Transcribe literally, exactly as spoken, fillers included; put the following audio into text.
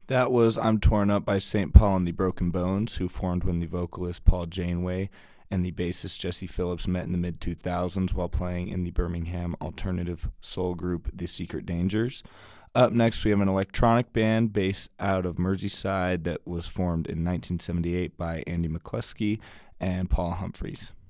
That was I'm Torn Up by Saint Paul and the Broken Bones, who formed when the vocalist Paul Janeway and the bassist Jesse Phillips met in the mid two thousands while playing in the Birmingham alternative soul group The Secret Dangers. Up next, we have an electronic band based out of Merseyside that was formed in nineteen seventy-eight by Andy McCluskey and Paul Humphreys.